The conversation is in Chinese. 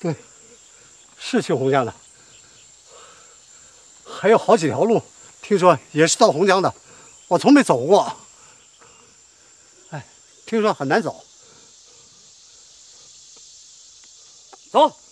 对，是去洪江的，还有好几条路，听说也是到洪江的，我从没走过。哎，听说很难走。 走。